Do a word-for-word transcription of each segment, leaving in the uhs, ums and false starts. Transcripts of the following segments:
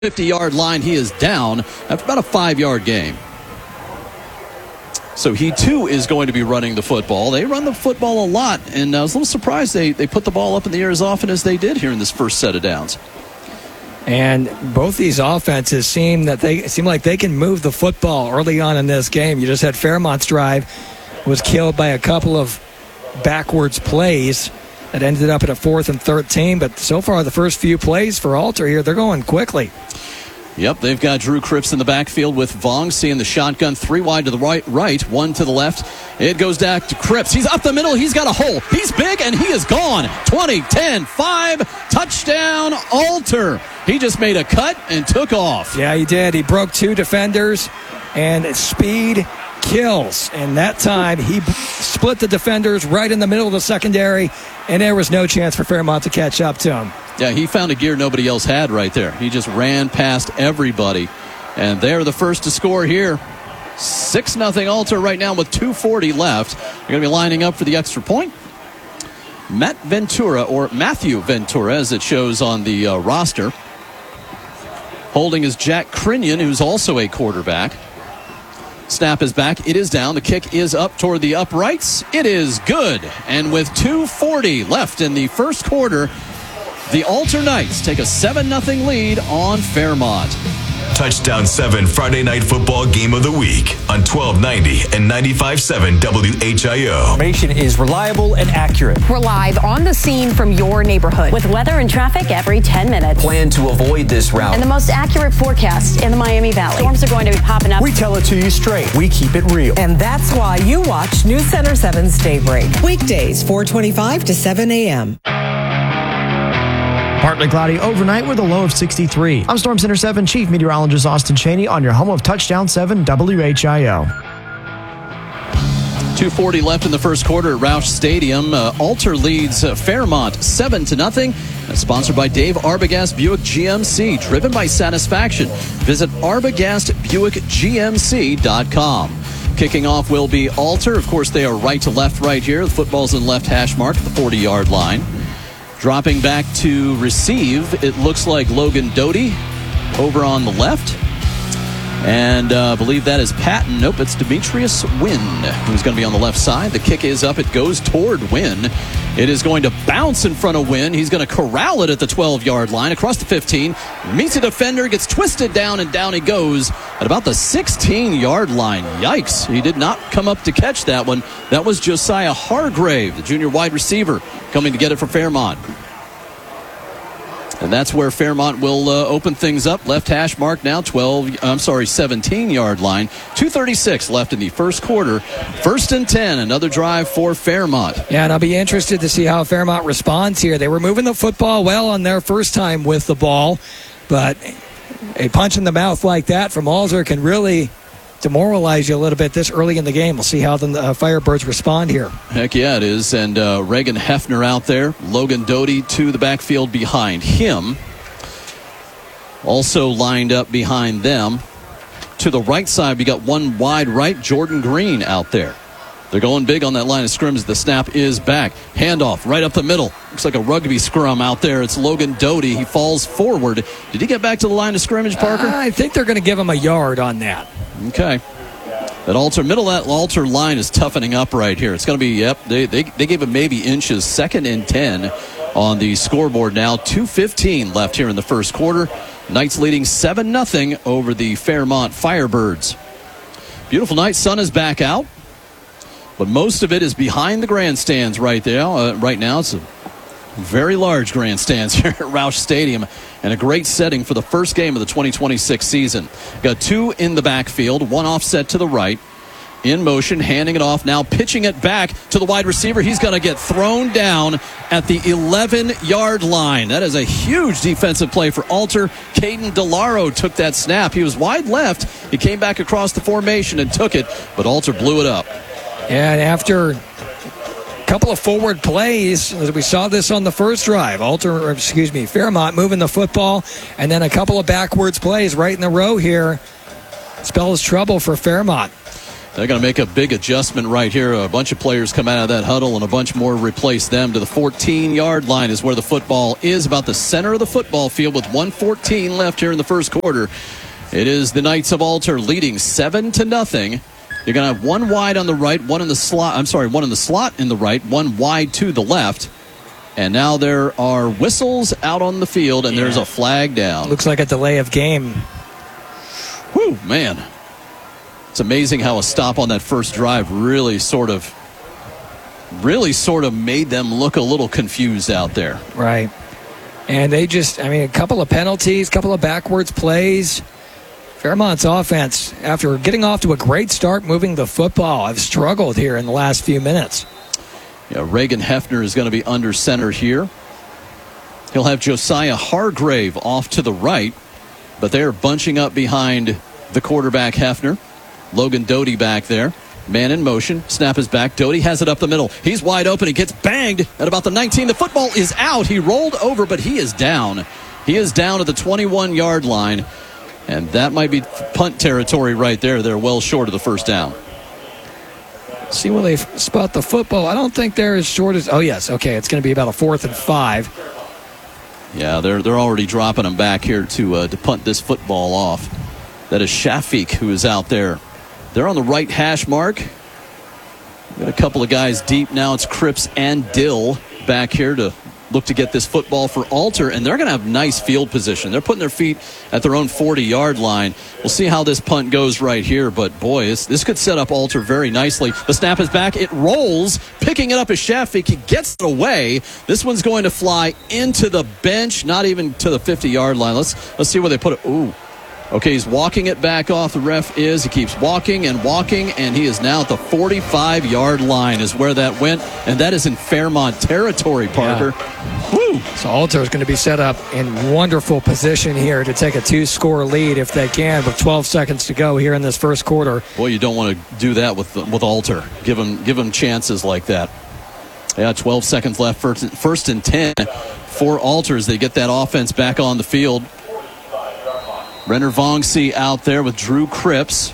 fifty-yard line, he is down after about a five-yard game. So he, too, is going to be running the football. They run the football a lot, and I was a little surprised they, they put the ball up in the air as often as they did here in this first set of downs. And both these offenses seem that they seem like they can move the football early on in this game. You just had Fairmont's drive was killed by a couple of backwards plays that ended up at a fourth and thirteen. But so far, the first few plays for Alter here, they're going quickly. Yep, they've got Drew Cripps in the backfield with Vong seeing the shotgun, three wide to the right, right, one to the left. It goes back to Cripps. He's up the middle. He's got a hole. He's big, and he is gone. twenty, ten, five, touchdown, Alter. He just made a cut and took off. Yeah, he did. He broke two defenders, and speed kills. And that time, he b- split the defenders right in the middle of the secondary, and there was no chance for Fairmont to catch up to him. Yeah, he found a gear nobody else had right there. He just ran past everybody. And they're the first to score here. six nothing Alter right now with two forty left. They're going to be lining up for the extra point. Matt Ventura, or Matthew Ventura, as it shows on the uh, roster. Holding is Jack Crinion, who's also a quarterback. Snap is back. It is down. The kick is up toward the uprights. It is good. And with two forty left in the first quarter, the Alter Knights take a seven nothing lead on Fairmont. Touchdown seven Friday Night Football Game of the Week on twelve ninety and ninety-five point seven W H I O. Information is reliable and accurate. We're live on the scene from your neighborhood with weather and traffic every ten minutes. Plan to avoid this route. And the most accurate forecast in the Miami Valley. Storms are going to be popping up. We tell it to you straight. We keep it real. And that's why you watch News Center seven's Daybreak. Weekdays, four twenty-five to seven a.m. Partly cloudy overnight with a low of sixty-three. I'm Storm Center seven Chief Meteorologist Austin Cheney on your home of Touchdown seven W H I O. two forty left in the first quarter at Roush Stadium. Uh, Alter leads uh, Fairmont seven to nothing. Sponsored by Dave Arbogast Buick G M C. Driven by satisfaction. Visit arbogast buick g m c dot com. Kicking off will be Alter. Of course, they are right to left right here. The football's in left hash mark at the forty-yard line. Dropping back to receive, it looks like Logan Doty over on the left. And uh, I believe that is Patton. Nope, it's Demetrius Wynn who's going to be on the left side. The kick is up. It goes toward Wynn. It is going to bounce in front of Wynn. He's going to corral it at the twelve-yard line across the fifteen. Meets a defender, gets twisted down, and down he goes at about the sixteen-yard line. Yikes. He did not come up to catch that one. That was Josiah Hargrave, the junior wide receiver, coming to get it for Fairmont. And that's where Fairmont will uh, open things up. Left hash mark now, twelve, I'm sorry, seventeen-yard line. two thirty-six left in the first quarter. First and ten, another drive for Fairmont. Yeah, and I'll be interested to see how Fairmont responds here. They were moving the football well on their first time with the ball, but a punch in the mouth like that from Alter can really demoralize you a little bit this early in the game. We'll see how the uh, Firebirds respond here. Heck yeah, it is. And uh, Reagan Hefner out there. Logan Doty to the backfield behind him. Also lined up behind them. To the right side, we got one wide right, Jordan Green out there. They're going big on that line of scrimmage. The snap is back. Handoff right up the middle. Looks like a rugby scrum out there. It's Logan Doty. He falls forward. Did he get back to the line of scrimmage, Parker? Uh, I think they're going to give him a yard on that. Okay. That Alter, middle of that Alter line is toughening up right here. It's going to be, yep, they, they, they gave him maybe inches. Second and ten on the scoreboard now. two fifteen left here in the first quarter. Knights leading seven nothing over the Fairmont Firebirds. Beautiful night. Sun is back out. But most of it is behind the grandstands right there. Uh, right now, it's a very large grandstands here at Roush Stadium, and a great setting for the first game of the twenty twenty-six season. Got two in the backfield, one offset to the right. In motion, handing it off, now pitching it back to the wide receiver. He's going to get thrown down at the eleven-yard line. That is a huge defensive play for Alter. Caden DeLaro took that snap. He was wide left. He came back across the formation and took it, but Alter blew it up. And after a couple of forward plays, we saw this on the first drive. Alter, or excuse me, Fairmont moving the football, and then a couple of backwards plays right in a row here spells trouble for Fairmont. They're going to make a big adjustment right here. A bunch of players come out of that huddle and a bunch more replace them to the fourteen-yard line is where the football is, about the center of the football field with one fourteen left here in the first quarter. It is the Knights of Alter leading seven to nothing. You're going to have one wide on the right, one in the slot. I'm sorry, one in the slot in the right, one wide to the left. And now there are whistles out on the field, and yeah. there's a flag down. Looks like a delay of game. Whew, man. It's amazing how a stop on that first drive really sort of, really sort of made them look a little confused out there. Right. And they just, I mean, a couple of penalties, a couple of backwards plays. Fairmont's offense, after getting off to a great start moving the football, have struggled here in the last few minutes. Yeah, Reagan Hefner is going to be under center here. He'll have Josiah Hargrave off to the right, but they're bunching up behind the quarterback Hefner. Logan Doty back there. Man in motion. Snap is back. Doty has it up the middle. He's wide open. He gets banged at about the nineteen. The football is out. He rolled over, but he is down. He is down at the twenty-one-yard line, and that might be punt territory right there. They're well short of the first down. See where they spot the football. I don't think they're as short as... Oh, yes. Okay, it's going to be about a fourth and five. Yeah, they're they're already dropping them back here to uh, to punt this football off. That is Shafiq who is out there. They're on the right hash mark. Got a couple of guys deep now. It's Cripps and Dill back here to look to get this football for Alter, and they're going to have nice field position. They're putting their feet at their own forty-yard line. We'll see how this punt goes right here, but boy, this, this could set up Alter very nicely. The snap is back. It rolls. Picking it up is Shafiq. He gets it away. This one's going to fly into the bench, not even to the fifty-yard line. Let's let's see where they put it. Ooh. Okay, he's walking it back off. The ref is. He keeps walking and walking, and he is now at the forty-five-yard line is where that went, and that is in Fairmont territory, Parker. Yeah. Woo! So Alter is going to be set up in wonderful position here to take a two-score lead if they can with twelve seconds to go here in this first quarter. Boy, you don't want to do that with with Alter. Give him, give him chances like that. Yeah, twelve seconds left, first, first and ten for Alter as they get that offense back on the field. Renner Vongsi out there with Drew Cripps.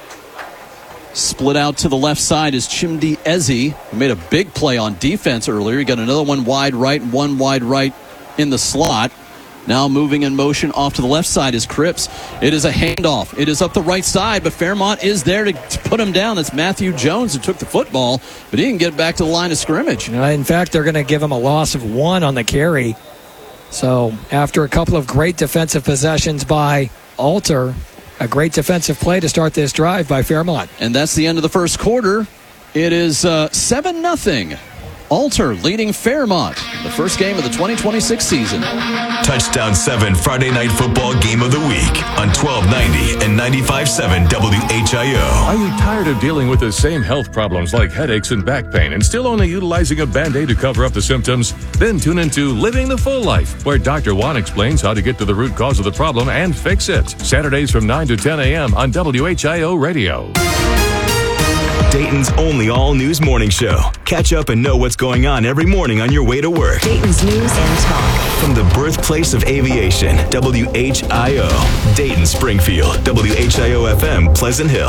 Split out to the left side is Chimdi Ezi, who made a big play on defense earlier. He got another one wide right and one wide right in the slot. Now moving in motion off to the left side is Cripps. It is a handoff. It is up the right side, but Fairmont is there to, to put him down. That's Matthew Jones who took the football, but he didn't get back to the line of scrimmage. Uh, in fact, they're going to give him a loss of one on the carry. So after a couple of great defensive possessions by Alter, a great defensive play to start this drive by Fairmont. And that's the end of the first quarter. It is uh, seven nothing. Alter leading Fairmont, the first game of the twenty twenty-six season. Touchdown seven Friday Night Football Game of the Week on twelve ninety and ninety-five point seven W H I O. Are you tired of dealing with the same health problems like headaches and back pain and still only utilizing a Band-Aid to cover up the symptoms? Then tune into Living the Full Life, where Doctor Juan explains how to get to the root cause of the problem and fix it. Saturdays from nine to ten a.m. on W H I O Radio. Dayton's only all-news morning show. Catch up and know what's going on every morning on your way to work. Dayton's News and Talk. From the birthplace of aviation, W H I O. Dayton, Springfield, W H I O F M, Pleasant Hill.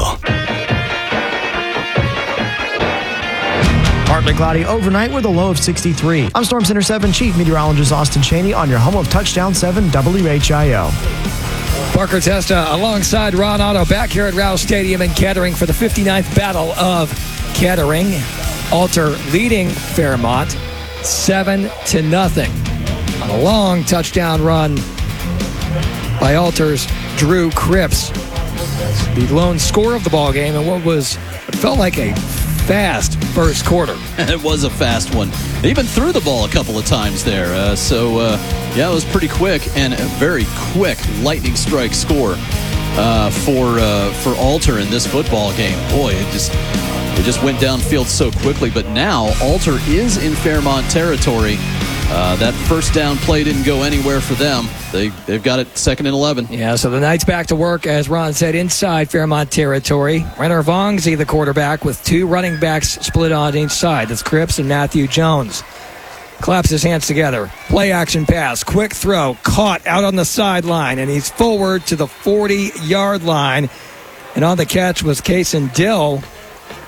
Partly cloudy overnight with a low of sixty-three. I'm Storm Center seven Chief Meteorologist Austin Cheney on your home of Touchdown seven W H I O. Parker Testa alongside Ron Otto back here at Rouse Stadium in Kettering for the fifty-ninth Battle of Kettering. Alter leading Fairmont seven to nothing on a long touchdown run by Alter's Drew Cripps. The lone score of the ball game and what was it felt like a fast first quarter. It was a fast one. They even threw the ball a couple of times there. Uh, so, uh, yeah, it was pretty quick and a very quick lightning strike score uh, for uh, for Alter in this football game. Boy, it just it just went downfield so quickly. But now Alter is in Fairmont territory. Uh, that first down play didn't go anywhere for them. They, they've got it second and eleven. Yeah, so the Knights back to work, as Ron said, inside Fairmont territory. Renner Vongsi, the quarterback, with two running backs split on each side. That's Cripps and Matthew Jones. Claps his hands together. Play action pass. Quick throw. Caught out on the sideline, and he's forward to the forty-yard line. And on the catch was Kason Dill.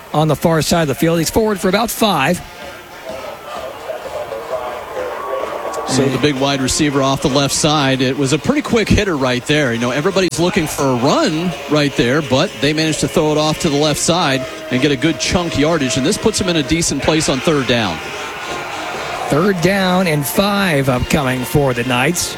on the far side of the field. He's forward for about five. So the big wide receiver off the left side, it was a pretty quick hitter right there. You know, everybody's looking for a run right there, but they managed to throw it off to the left side and get a good chunk yardage, and this puts them in a decent place on third down. Third down and five upcoming for the Knights.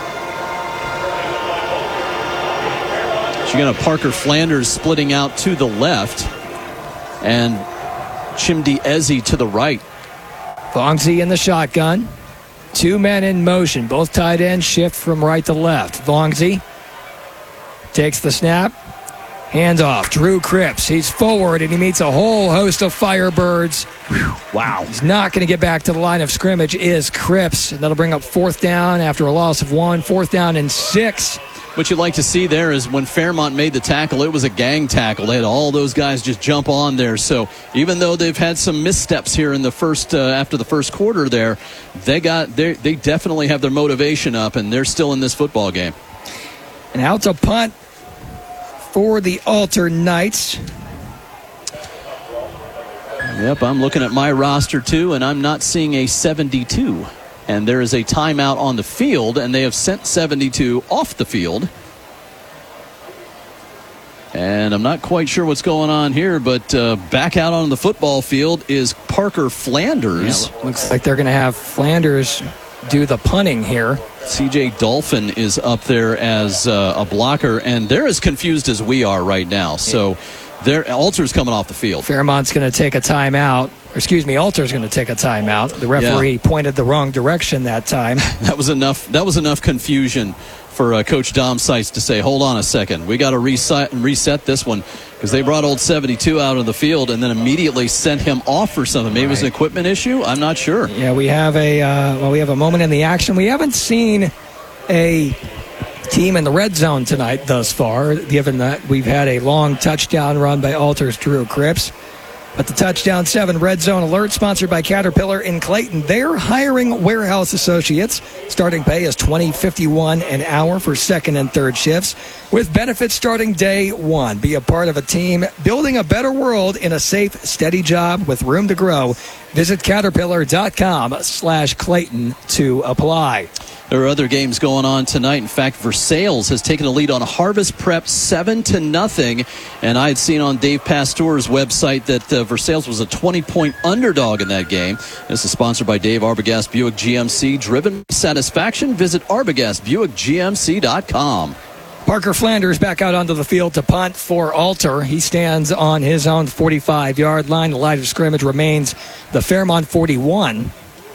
So you got a Parker Flanders splitting out to the left, and Chimdi Ezi to the right. Vongsy in the shotgun. Two men in motion. Both tight ends shift from right to left. Vongsy takes the snap. Handoff. Drew Cripps. He's forward, and he meets a whole host of Firebirds. Wow. He's not going to get back to the line of scrimmage, is Cripps. And that'll bring up fourth down after a loss of one. Fourth down and six. What you'd like to see there is when Fairmont made the tackle, it was a gang tackle. They had all those guys just jump on there. So even though they've had some missteps here in the first uh, after the first quarter there, they got they they definitely have their motivation up, and they're still in this football game. And out to punt for the Alter Knights. Yep, I'm looking at my roster too, and I'm not seeing a seventy-two. And there is a timeout on the field, and they have sent seventy-two off the field. And I'm not quite sure what's going on here, but uh, back out on the football field is Parker Flanders. Yeah, looks like they're going to have Flanders do the punting here. C J Dolphin is up there as uh, a blocker, and they're as confused as we are right now. So their Alter's coming off the field. Fairmont's going to take a timeout. Or excuse me, Alter's going to take a timeout. The referee yeah. pointed the wrong direction that time. That was enough. That was enough confusion for uh, Coach Dom Seitz to say, hold on a second. We got to reset, reset this one, because they brought old seventy-two out of the field and then immediately sent him off for something. Maybe right. It was an equipment issue. I'm not sure. Yeah, we have a uh, well, we have a moment in the action. We haven't seen a team in the red zone tonight thus far, given that we've had a long touchdown run by Alter's Drew Cripps. But the Touchdown seven Red Zone Alert, sponsored by Caterpillar in Clayton. They're hiring warehouse associates. Starting pay is twenty fifty-one an hour for second and third shifts, with benefits starting day one. Be a part of a team building a better world in a safe, steady job with room to grow. Visit caterpillar.com slash Clayton to apply. There are other games going on tonight. In fact, Versailles has taken a lead on Harvest Prep seven to nothing. And I had seen on Dave Pasteur's website that uh, Versailles was a twenty-point underdog in that game. This is sponsored by Dave Arbogast Buick G M C. Driven by satisfaction. Visit arbogast buick g m c dot com. Parker Flanders back out onto the field to punt for Alter. He stands on his own forty-five-yard line. The line of scrimmage remains the Fairmont forty-one.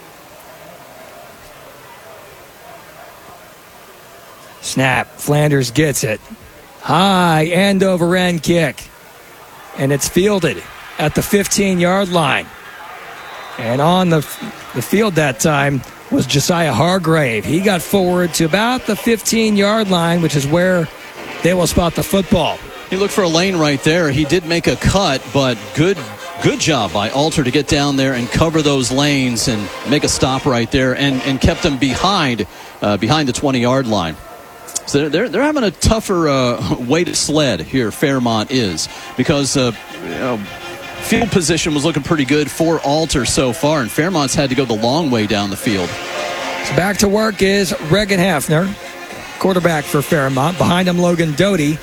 Snap. Flanders gets it. High end-over-end kick. And it's fielded at the fifteen-yard line. And on the, the field that time was Josiah Hargrave. He got forward to about the fifteen-yard line, which is where they will spot the football. He looked for a lane right there. He did make a cut, but good good job by Alter to get down there and cover those lanes and make a stop right there, and, and kept them behind uh, behind the twenty-yard line. So they're they're having a tougher uh, weighted sled here, Fairmont is, because uh, you know, field position was looking pretty good for Alter so far, and Fairmont's had to go the long way down the field. So back to work is Regan Hafner, quarterback for Fairmont. Behind him, Logan Doty.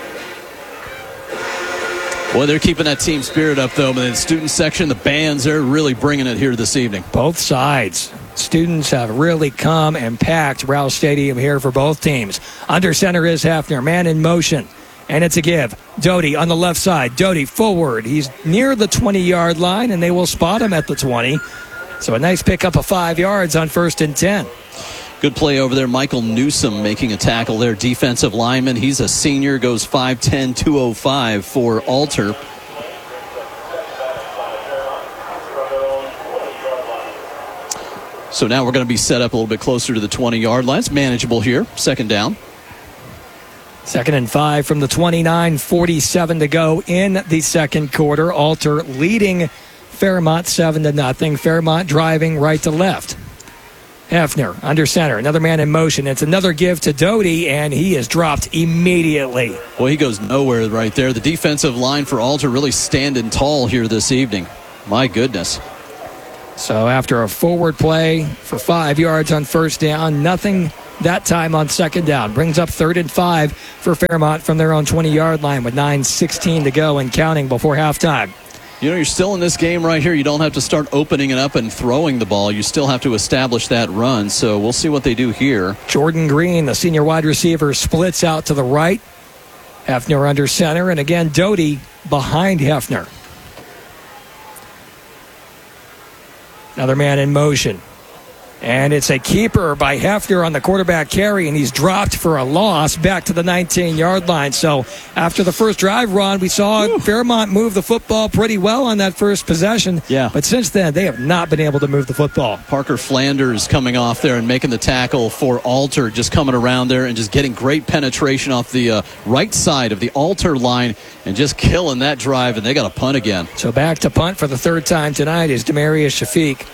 Boy, they're keeping that team spirit up, though. But the student section, the bands, they're really bringing it here this evening. Both sides. Students have really come and packed Rouse Stadium here for both teams. Under center is Hafner, man in motion. And it's a give. Doty on the left side. Doty forward. He's near the twenty-yard line, and they will spot him at the twenty. So a nice pickup of five yards on first and ten. Good play over there. Michael Newsom making a tackle there. Defensive lineman. He's a senior. Goes five ten, two oh five for Alter. So now we're going to be set up a little bit closer to the twenty-yard line. It's manageable here. Second down. Second and five from the twenty-nine, forty-seven to go in the second quarter. Alter leading Fairmont seven to nothing. Fairmont driving right to left. Hefner under center. Another man in motion. It's another give to Doty, and he is dropped immediately. Well, he goes nowhere right there. The defensive line for Alter really standing tall here this evening. My goodness. So after a forward play for five yards on first down, nothing that time on second down. Brings up third and five for Fairmont from their own twenty-yard line with nine sixteen to go and counting before halftime. You know, you're still in this game right here. You don't have to start opening it up and throwing the ball. You still have to establish that run. So we'll see what they do here. Jordan Green, the senior wide receiver, splits out to the right. Hefner under center. And again, Doty behind Hefner. Another man in motion. And it's a keeper by Hefner on the quarterback carry, and he's dropped for a loss back to the nineteen-yard line. So after the first drive run, we saw Whew. Fairmont move the football pretty well on that first possession. Yeah. But since then, they have not been able to move the football. Parker Flanders coming off there and making the tackle for Alter, just coming around there and just getting great penetration off the uh, right side of the Alter line and just killing that drive, and they got a punt again. So back to punt for the third time tonight is Demarius Shafiq.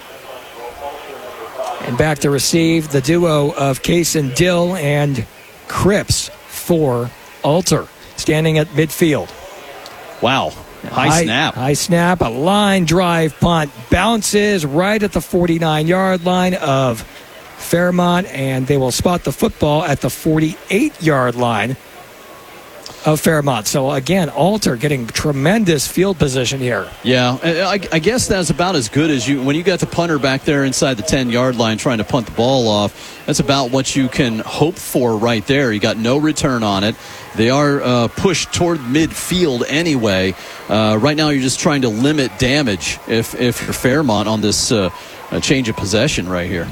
And back to receive the duo of Kaysen Dill and Cripps for Alter, standing at midfield. Wow. High, high snap. High snap, a line drive punt. Bounces right at the forty-nine-yard line of Fairmont, and they will spot the football at the forty-eight-yard line of Fairmont. So, again, Alter getting tremendous field position here. Yeah, I, I guess that's about as good as you, when you got the punter back there inside the ten-yard line trying to punt the ball off, that's about what you can hope for right there. You got no return on it. They are uh, pushed toward midfield anyway. Uh, right now you're just trying to limit damage if, if you're Fairmont on this uh, change of possession right here.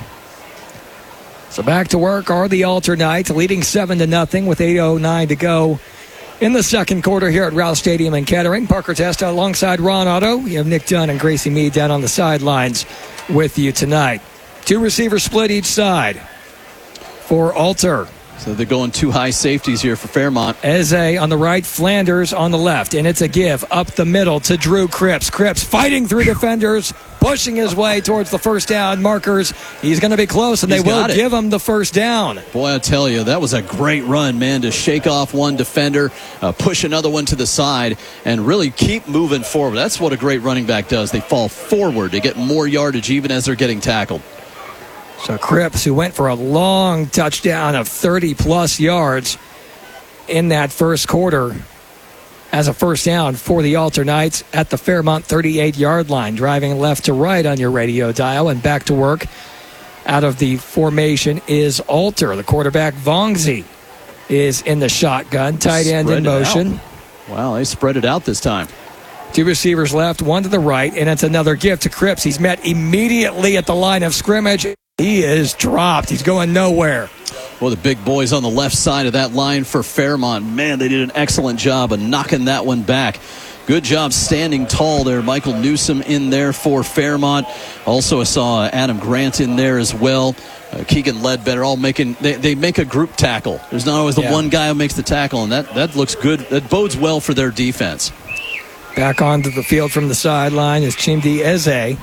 So back to work are the Alter Knights, leading seven to nothing with eight oh nine to go in the second quarter here at Rouse Stadium in Kettering. Parker Testa alongside Ron Otto. You have Nick Dunn and Gracie Mead down on the sidelines with you tonight. Two receivers split each side for Alter. So they're going two high safeties here for Fairmont. Eze on the right, Flanders on the left. And it's a give up the middle to Drew Cripps. Cripps fighting through defenders, pushing his way towards the first down markers. He's going to be close, and He's they will it. give him the first down. Boy, I tell you, that was a great run, man, to shake off one defender, uh, push another one to the side, and really keep moving forward. That's what a great running back does. They fall forward to get more yardage even as they're getting tackled. So Cripps, who went for a long touchdown of thirty-plus yards in that first quarter, as a first down for the Alter Knights at the Fairmont thirty-eight-yard line, driving left to right on your radio dial. And back to work out of the formation is Alter. The quarterback, Vongzi, is in the shotgun, tight end in motion. Wow, they spread it out this time. Two receivers left, one to the right, and it's another give to Cripps. He's met immediately at the line of scrimmage. He is dropped. He's going nowhere. Well, the big boys on the left side of that line for Fairmont. Man, they did an excellent job of knocking that one back. Good job standing tall there. Michael Newsom in there for Fairmont. Also, I saw Adam Grant in there as well. Uh, Keegan Ledbetter, all making, they, they make a group tackle. There's not always the yeah. one guy who makes the tackle, and that, that looks good. That bodes well for their defense. Back onto the field from the sideline is Chimdi Eze.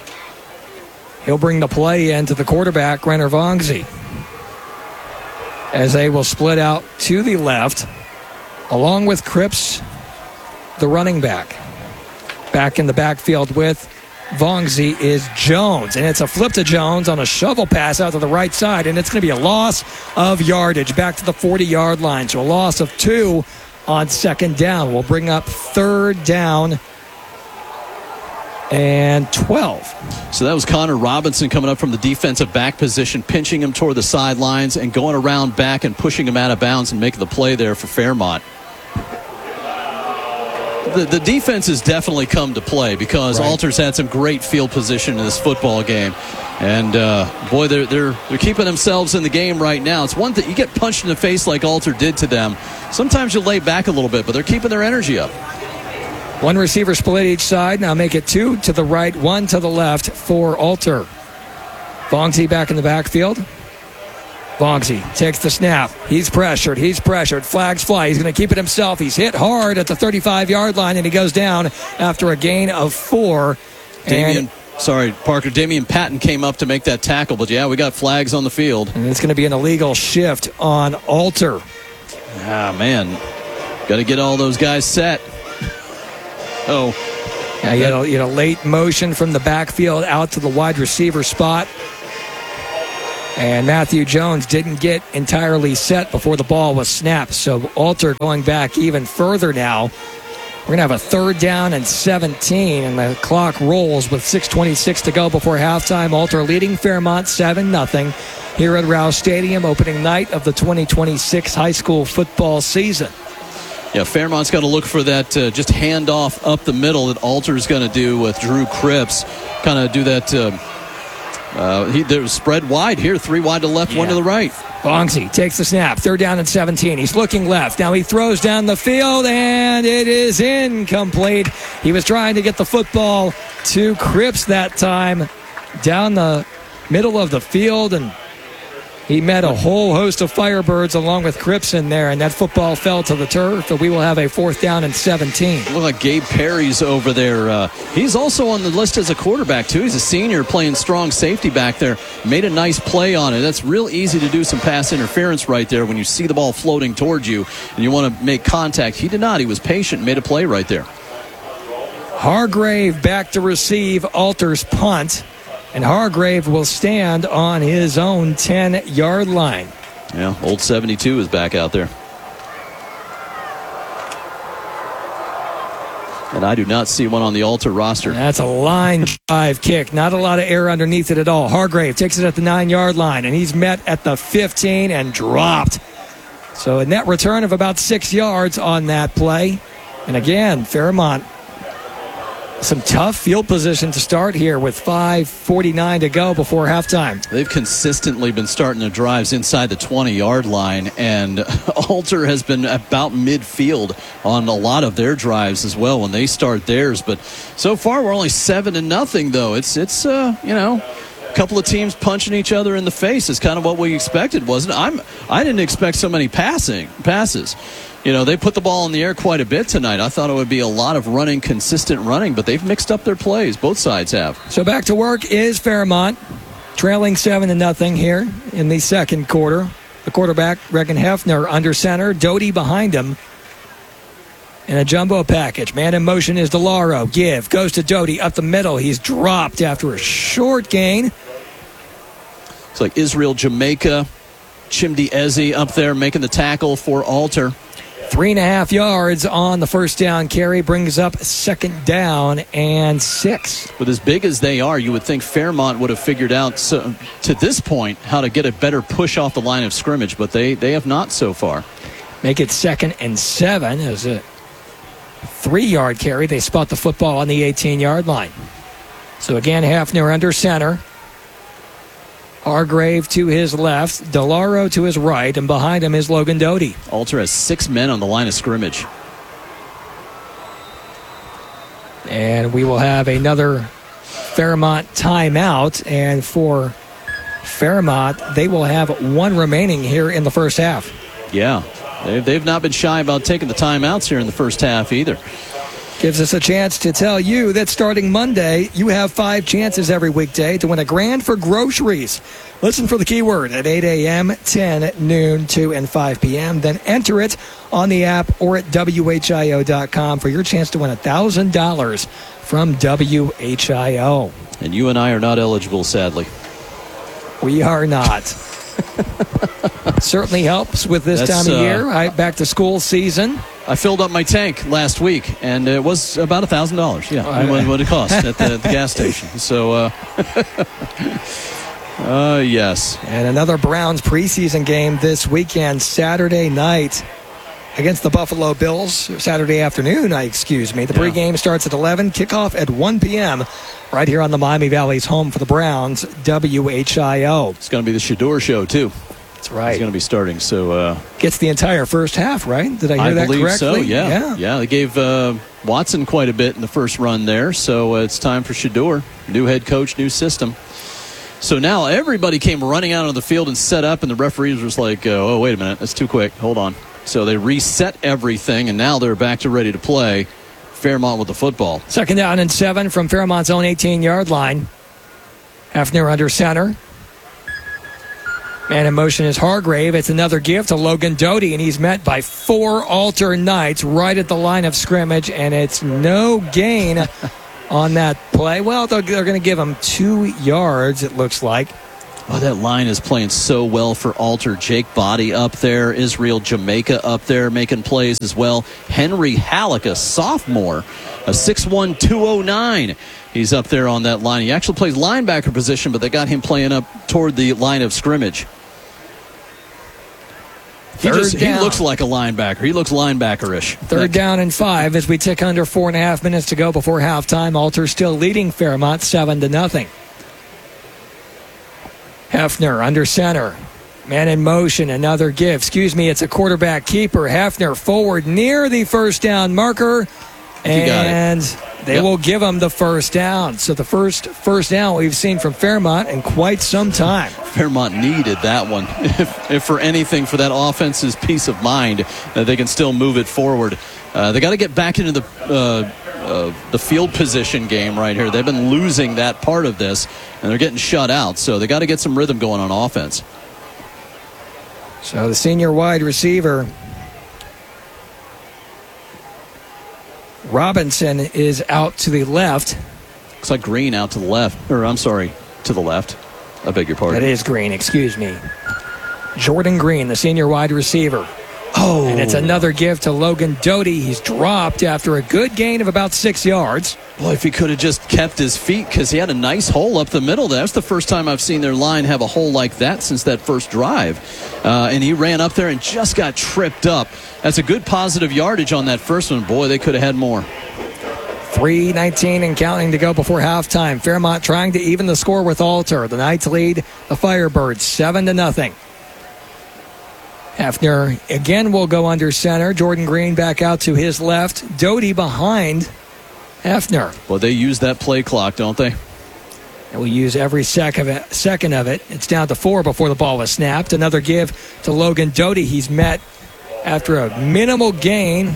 He'll bring the play in to the quarterback, Renner Vongzi. Eze will split out to the left, along with Cripps, the running back. Back in the backfield with Vongzi is Jones, and it's a flip to Jones on a shovel pass out to the right side, and it's going to be a loss of yardage back to the forty-yard line. So a loss of two on second down. We'll bring up third down and twelve. So that was Connor Robinson coming up from the defensive back position, pinching him toward the sidelines and going around back and pushing him out of bounds and making the play there for Fairmont. The, the defense has definitely come to play because right. Alter's had some great field position in this football game. And, uh, boy, they're, they're, they're keeping themselves in the game right now. It's one thing, you get punched in the face like Alter did to them. Sometimes you lay back a little bit, but they're keeping their energy up. One receiver split each side. Now make it two to the right, one to the left for Alter. Vongzi back in the backfield. Vongzi takes the snap. He's pressured. He's pressured. Flags fly. He's going to keep it himself. He's hit hard at the thirty-five-yard line, and he goes down after a gain of four. Damian, Sorry, Parker. Damian Patton came up to make that tackle, but yeah, we got flags on the field. And it's going to be an illegal shift on Alter. Ah, man. Got to get all those guys set. Oh. Yeah, you had, a, you had a late motion from the backfield out to the wide receiver spot. And Matthew Jones didn't get entirely set before the ball was snapped. So Alter going back even further now. We're going to have a third down and seventeen, and the clock rolls with six twenty-six to go before halftime. Alter leading Fairmont seven nothing here at Roush Stadium, opening night of the twenty twenty-six high school football season. Yeah, Fairmont's got to look for that uh, just handoff up the middle that Alter's going to do with Drew Cripps. Kind of do that. Uh, uh, he there was spread wide here, three wide to the left, yeah. one to the right. Bonksy takes the snap, third down and seventeen. He's looking left. Now he throws down the field, and it is incomplete. He was trying to get the football to Cripps that time down the middle of the field, and he met a whole host of Firebirds along with Cripps in there, and that football fell to the turf, but we will have a fourth down and seventeen. Look like Gabe Perry's over there. Uh, he's also on the list as a quarterback, too. He's a senior playing strong safety back there. Made a nice play on it. That's real easy to do some pass interference right there when you see the ball floating towards you and you want to make contact. He did not. He was patient and made a play right there. Hargrave back to receive Alter's punt. And Hargrave will stand on his own ten-yard line. Yeah, old seventy-two is back out there. And I do not see one on the Alter roster. That's a line drive kick. Not a lot of air underneath it at all. Hargrave takes it at the nine-yard line, and he's met at the fifteen and dropped. So a net return of about six yards on that play. And again, Fairmont, some tough field position to start here with five forty-nine to go before halftime. They've consistently been starting their drives inside the twenty-yard line, and Alter has been about midfield on a lot of their drives as well when they start theirs. But so far, we're only seven to nothing, though. It's it's uh you know. A couple of teams punching each other in the face is kind of what we expected, wasn't it? I'm, I didn't expect so many passing passes. You know, they put the ball in the air quite a bit tonight. I thought it would be a lot of running, consistent running, but they've mixed up their plays. Both sides have. So back to work is Fairmont, trailing seven to nothing here in the second quarter. The quarterback, Regan Hefner, under center. Doty behind him. In a jumbo package. Man in motion is DeLauro. Give. Goes to Doty up the middle. He's dropped after a short gain. It's like Israel Jamaica. Chimdi Eze up there making the tackle for Alter. Three and a half yards on the first down carry. Brings up second down and six. With as big as they are, you would think Fairmont would have figured out so, to this point how to get a better push off the line of scrimmage, but they, they have not so far. Make it second and seven as a three-yard carry. They spot the football on the eighteen-yard line. So again, Hafner under center. Hargrave to his left. DeLauro to his right. And behind him is Logan Doty. Alter has six men on the line of scrimmage. And we will have another Fairmont timeout. And for Fairmont, they will have one remaining here in the first half. Yeah. They've not been shy about taking the timeouts here in the first half either. Gives us a chance to tell you that starting Monday, you have five chances every weekday to win a grand for groceries. Listen for the keyword at eight a.m., ten, noon, two, and five p.m. Then enter it on the app or at W H I O dot com for your chance to win one thousand dollars from W H I O. And you and I are not eligible, sadly. We are not. Certainly helps with this That's, time of uh, year. Right, back to school season. I filled up my tank last week, and it was about one thousand dollars. Yeah, uh, what, what it cost at the, the gas station. So, uh, uh, yes. And another Browns preseason game this weekend, Saturday night, against the Buffalo Bills. Saturday afternoon, I excuse me. The yeah. pregame starts at eleven, kickoff at one p.m., right here on the Miami Valley's home for the Browns, W H I O. It's going to be the Shador show, too. That's right. He's going to be starting. So uh, gets the entire first half, right? Did I hear I that believe correctly? So, yeah. yeah. Yeah, they gave uh, Watson quite a bit in the first run there. So uh, it's time for Shador. New head coach, new system. So now everybody came running out on the field and set up, and the referees was like, uh, oh, wait a minute. That's too quick. Hold on. So they reset everything, and now they're back to ready to play Fairmont with the football. Second down and seven from Fairmont's own eighteen-yard line. Hefner under center. Man in motion is Hargrave. It's another give to Logan Doty, and he's met by four Alter Knights right at the line of scrimmage, and it's no gain on that play. Well, they're, they're going to give him two yards, it looks like. Oh, that line is playing so well for Alter. Jake Body up there. Israel Jamaica up there making plays as well. Henry Halleck, a sophomore, a six one, two oh nine. He's up there on that line. He actually plays linebacker position, but they got him playing up toward the line of scrimmage. He, just, he looks like a linebacker. He looks linebacker-ish. Third down and five as we tick under four and a half minutes to go before halftime. Alter still leading Fairmont seven to nothing. Hefner under center. Man in motion, another give. Excuse me, it's a quarterback keeper. Hefner forward near the first down marker. And they yep. will give him the first down. So the first first down we've seen from Fairmont in quite some time. Fairmont needed that one. If, if for anything, for that offense's peace of mind, uh, they can still move it forward. Uh, they got to get back into the uh, uh, the field position game right here. They've been losing that part of this, and they're getting shut out. So they got to get some rhythm going on offense. So the senior wide receiver Robinson is out to the left. Looks like Green out to the left. Or, I'm sorry, to the left. I beg your pardon. That is Green, excuse me. Jordan Green, the senior wide receiver. Oh. And it's another give to Logan Doty. He's dropped after a good gain of about six yards. Boy, if he could have just kept his feet, because he had a nice hole up the middle. That's the first time I've seen their line have a hole like that since that first drive. Uh, and he ran up there and just got tripped up. That's a good positive yardage on that first one. Boy, they could have had more. three nineteen and counting to go before halftime. Fairmont trying to even the score with Alter. The Knights lead the Firebirds seven to nothing. Hefner again will go under center. Jordan Green back out to his left. Doty behind Hefner. Well, they use that play clock, don't they? And we use every sec of it, second of it. It's down to four before the ball was snapped. Another give to Logan Doty. He's met after a minimal gain.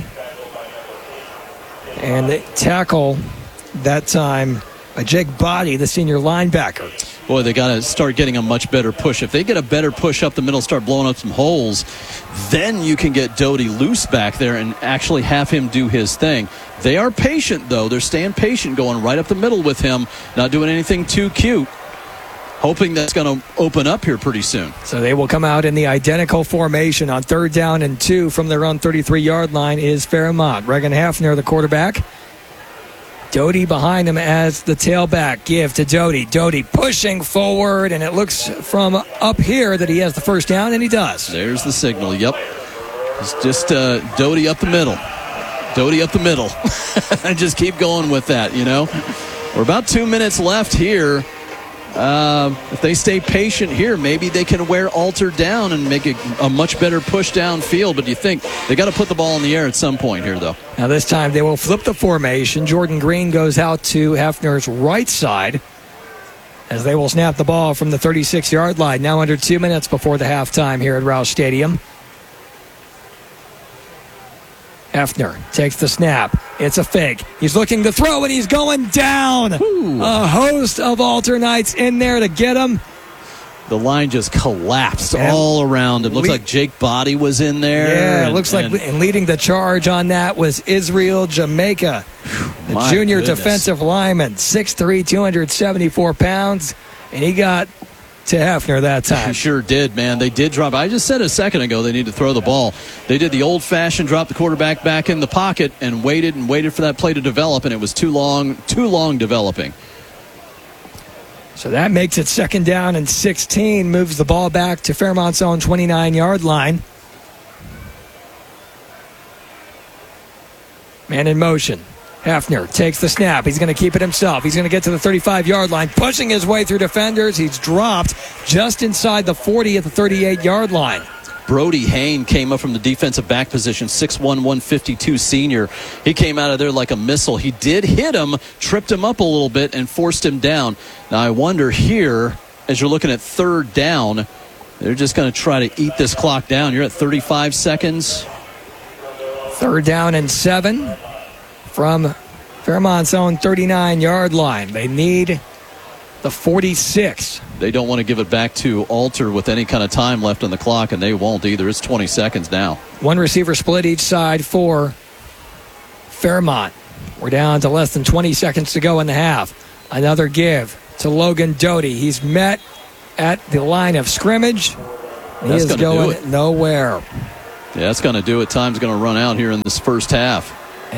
And the tackle that time by Jake Body, the senior linebacker. Boy, they got to start getting a much better push. If they get a better push up the middle, start blowing up some holes, then you can get Doty loose back there and actually have him do his thing. They are patient, though. They're staying patient, going right up the middle with him, not doing anything too cute, hoping that's going to open up here pretty soon. So they will come out in the identical formation on third down and two from their own thirty-three-yard line is Fairmont. Regan Hefner, the quarterback. Doty behind him as the tailback. Give to Doty. Doty pushing forward, and it looks from up here that he has the first down, and he does. There's the signal. Yep. It's just uh, Doty up the middle. Doty up the middle. And just keep going with that, you know. We're about two minutes left here. Uh, if they stay patient here, maybe they can wear Alter down and make a, a much better push downfield. But you think they got to put the ball in the air at some point here, though. Now this time they will flip the formation. Jordan Green goes out to Hefner's right side as they will snap the ball from the thirty-six-yard line. Now under two minutes before the halftime here at Roush Stadium. Hefner takes the snap. It's a fake. He's looking to throw, and he's going down. Ooh. A host of Alter Knights in there to get him. The line just collapsed and all around. It looks le- like Jake Body was in there. Yeah, and, it looks like and, and leading the charge on that was Israel Jamaica, the junior goodness. defensive lineman, six three, two hundred seventy-four pounds, and he got to Hefner that time. He sure did, man. They did drop. I just said a second ago they need to throw the ball. They did the old-fashioned drop the quarterback back in the pocket and waited and waited for that play to develop, and it was too long, too long developing. So that makes it second down and sixteen, moves the ball back to Fairmont's own twenty-nine-yard line. Man in motion. Hefner takes the snap. He's going to keep it himself. He's going to get to the thirty-five-yard line, pushing his way through defenders. He's dropped just inside the forty at the thirty-eight-yard line. Brody Hain came up from the defensive back position, six one, one fifty-two senior. He came out of there like a missile. He did hit him, tripped him up a little bit, and forced him down. Now, I wonder here, as you're looking at third down, they're just going to try to eat this clock down. You're at thirty-five seconds. Third down and seven. from Fairmont's own thirty-nine-yard line. They need the forty-six. They don't want to give it back to Alter with any kind of time left on the clock, and they won't either. It's twenty seconds now. One receiver split each side for Fairmont. We're down to less than twenty seconds to go in the half. Another give to Logan Doty. He's met at the line of scrimmage. He That's is going nowhere. Yeah, that's going to do it. Time's going to run out here in this first half.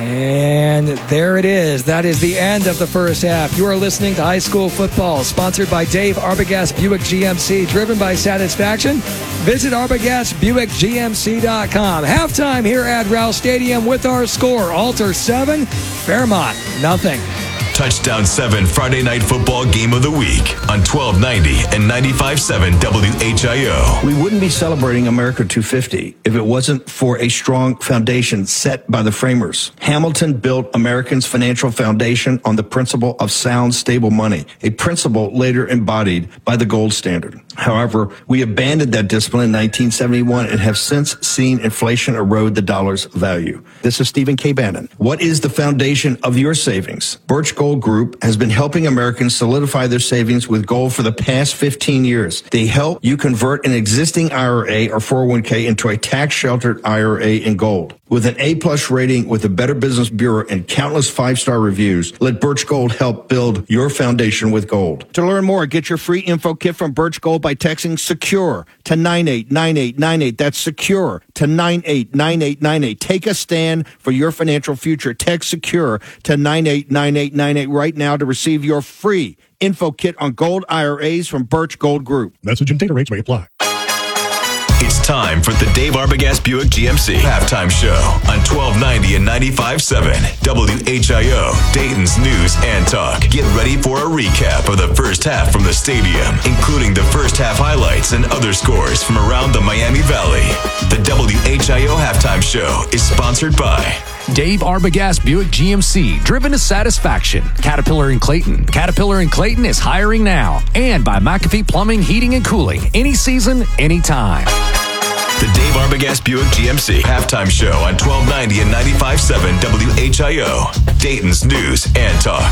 And there it is. That is the end of the first half. You are listening to High School Football, sponsored by Dave Arbogast Buick G M C, driven by satisfaction. Visit Arbogast Buick G M C dot com. Halftime here at Rouse Stadium with our score. Alter seven, Fairmont nothing. Touchdown seven Friday Night Football Game of the Week on twelve ninety and ninety-five point seven W H I O. We wouldn't be celebrating America two fifty if it wasn't for a strong foundation set by the framers. Hamilton built Americans' financial foundation on the principle of sound, stable money, a principle later embodied by the gold standard. However, we abandoned that discipline in nineteen seventy-one and have since seen inflation erode the dollar's value. This is Stephen K. Bannon. What is the foundation of your savings? Birch Gold Group has been helping Americans solidify their savings with gold for the past fifteen years. They help you convert an existing I R A or four oh one k into a tax-sheltered I R A in gold. With an A-plus rating with the Better Business Bureau and countless five-star reviews, let Birch Gold help build your foundation with gold. To learn more, get your free info kit from Birch Gold by texting SECURE to nine eight nine eight nine eight. That's SECURE to nine eight nine eight nine eight. Take a stand for your financial future. Text SECURE to nine eight nine eight nine eight right now to receive your free info kit on gold I R As from Birch Gold Group. Message and data rates may apply. It's time for the Dave Arbogast Buick G M C halftime show on twelve ninety and ninety-five point seven W H I O, Dayton's News and Talk. Get ready for a recap of the first half from the stadium, including the first half highlights and other scores from around the Miami Valley. The W H I O halftime show is sponsored by Dave Arbogast Buick G M C, driven to satisfaction. Caterpillar in Clayton. Caterpillar in Clayton is hiring now. And by McAfee Plumbing, Heating, and Cooling. Any season, anytime. The Dave Arbogast Buick G M C halftime show on twelve ninety and ninety-five point seven W H I O, Dayton's News and Talk.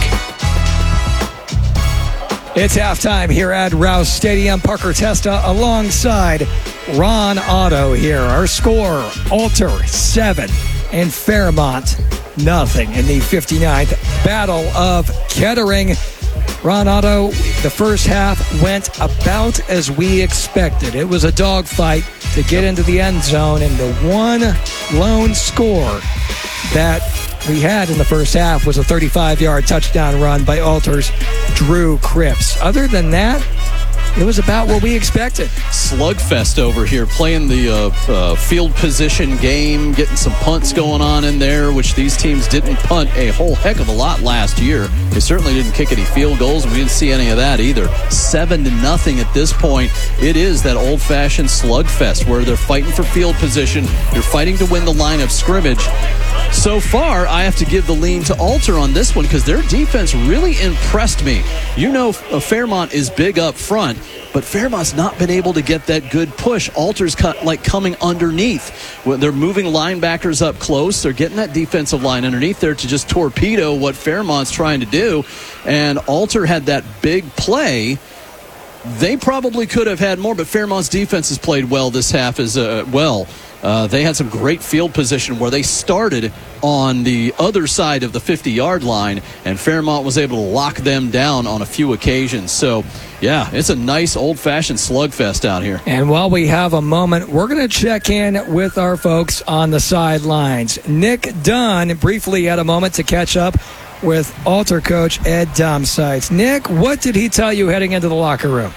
It's halftime here at Rouse Stadium. Parker Testa alongside Ron Otto here. Our score, Alter seven and Fairmont nothing in the fifty-ninth Battle of Kettering. Ron Otto, the first half went about as we expected. It was a dogfight to get into the end zone, and the one lone score that we had in the first half was a thirty-five-yard touchdown run by Alter's Drew Cripps. Other than that, it was about what we expected. Slugfest over here, playing the uh, uh, field position game, getting some punts going on in there, which these teams didn't punt a whole heck of a lot last year. They certainly didn't kick any field goals, and we didn't see any of that either. Seven to nothing at this point. It is that old-fashioned slugfest where they're fighting for field position. You're fighting to win the line of scrimmage. So far, I have to give the lean to Alter on this one because their defense really impressed me. You know, Fairmont is big up front, but Fairmont's not been able to get that good push. Alter's cut, like coming underneath. When they're moving linebackers up close, they're getting that defensive line underneath there to just torpedo what Fairmont's trying to do. And Alter had that big play. They probably could have had more, but Fairmont's defense has played well this half as uh, well. Uh, they had some great field position where they started on the other side of the fifty-yard line, and Fairmont was able to lock them down on a few occasions. So, yeah, it's a nice old-fashioned slugfest out here. And while we have a moment, we're going to check in with our folks on the sidelines. Nick Dunn briefly had a moment to catch up with Alter coach Ed Domsites. Nick, what did he tell you heading into the locker room?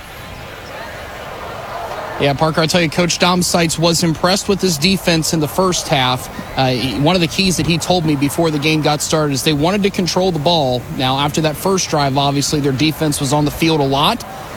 Yeah, Parker, I'll tell you, Coach Domsites was impressed with his defense in the first half. Uh, he, one of the keys that he told me before the game got started is they wanted to control the ball. Now, after that first drive, obviously, their defense was on the field a lot.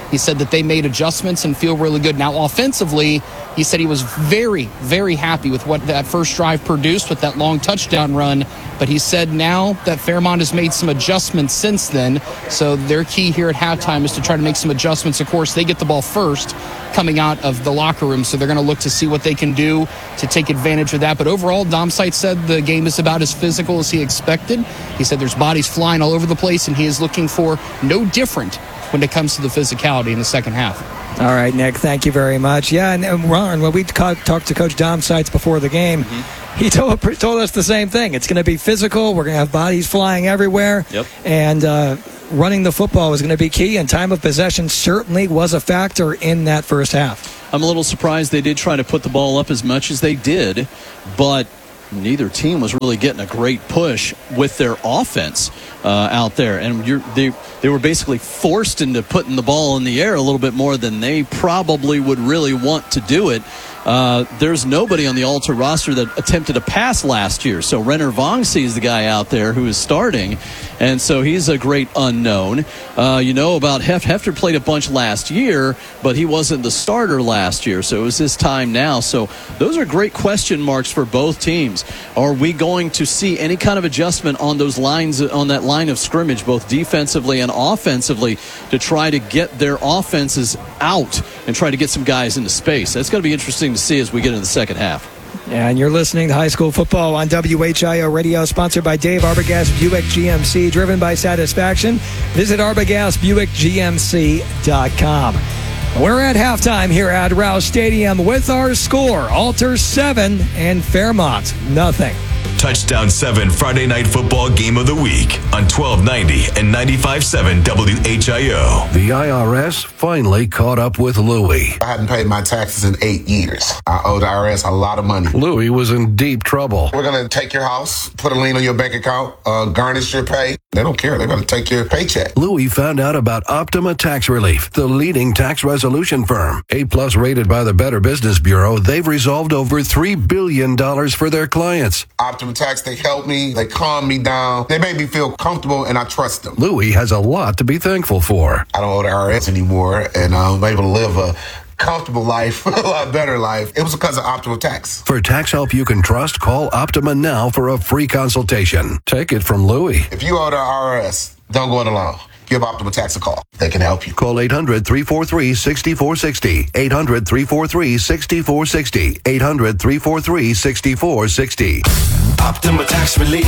He said that they made adjustments and feel really good. Now, offensively, he said he was very, very happy with what that first drive produced with that long touchdown run. But he said now that Fairmont has made some adjustments since then. So their key here at halftime is to try to make some adjustments. Of course, they get the ball first coming out of the locker room. So they're going to look to see what they can do to take advantage of that. But overall, Dom Seitz said the game is about as physical as he expected. He said there's bodies flying all over the place, and he is looking for no different when it comes to the physicality in the second half. All right, Nick, thank you very much. Yeah, and, and Ron, when we ca- talked to Coach Dom Seitz before the game, mm-hmm. he told, told us the same thing. It's going to be physical. We're going to have bodies flying everywhere. Yep. And uh, running the football is going to be key, and time of possession certainly was a factor in that first half. I'm a little surprised they did try to put the ball up as much as they did, but neither team was really getting a great push with their offense uh, out there. And you're, they, they were basically forced into putting the ball in the air a little bit more than they probably would really want to do it. Uh, there's nobody on the Alta roster that attempted a pass last year. So Renner Vongsi is the guy out there who is starting, and so he's a great unknown. Uh, you know about Heft. Hefter played a bunch last year, but he wasn't the starter last year, so it was his time now. So those are great question marks for both teams. Are we going to see any kind of adjustment on those lines, on that line of scrimmage, both defensively and offensively, to try to get their offenses out and try to get some guys into space? That's going to be interesting to see as we get into the second half. And you're listening to High School Football on W H I O Radio, sponsored by Dave Arbogast Buick G M C, driven by satisfaction. Visit Arbogast Buick G M C dot com. We're at halftime here at Rouse Stadium with our score: Alter seven and Fairmont nothing. Touchdown seven Friday Night Football Game of the Week on twelve ninety and ninety-five point seven W H I O. The I R S finally caught up with Louie. I hadn't paid my taxes in eight years. I owe the I R S a lot of money. Louie was in deep trouble. We're going to take your house, put a lien on your bank account, uh, garnish your pay. They don't care. They're going to take your paycheck. Louie found out about Optima Tax Relief, the leading tax resolution firm. A-plus rated by the Better Business Bureau, they've resolved over three billion dollars for their clients. Optima Tax, they help me. They calm me down. They make me feel comfortable, and I trust them. Louie has a lot to be thankful for. I don't owe the I R S anymore, and I'm able to live a comfortable life, a lot better life. It was because of Optima Tax. For tax help you can trust, call Optima now for a free consultation. Take it from Louie. If you owe the I R S, don't go it alone. Give Optima Tax a call. They can help you. Call eight hundred, three four three, six four six zero. eight hundred, three four three, six four six zero. eight hundred, three four three, six four six zero. Optima Tax Relief.